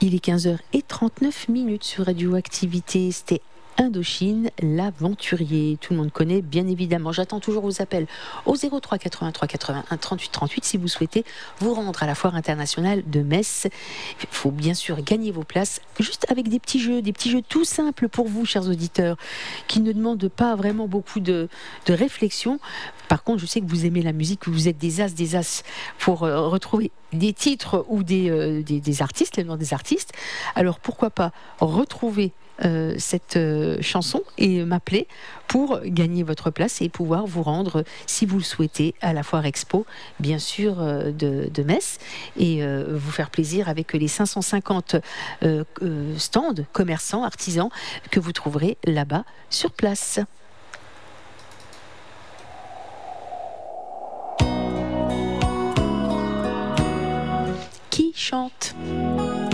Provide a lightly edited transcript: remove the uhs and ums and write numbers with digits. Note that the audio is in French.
Il est 15h39 sur Radioactivité. C'était Indochine, l'aventurier. Tout le monde connaît, bien évidemment. J'attends toujours vos appels au 03 83 81 38 38 si vous souhaitez vous rendre à la Foire internationale de Metz. Il faut bien sûr gagner vos places, juste avec des petits jeux tout simples pour vous, chers auditeurs, qui ne demandent pas vraiment beaucoup de réflexion. Par contre, je sais que vous aimez la musique, que vous êtes des as pour retrouver des titres ou des artistes, les noms des artistes. Alors pourquoi pas retrouver cette chanson et m'appeler pour gagner votre place et pouvoir vous rendre, si vous le souhaitez, à la Foire Expo, bien sûr, de Metz, et vous faire plaisir avec les 550 stands, commerçants, artisans que vous trouverez là-bas sur place. Qui chante ?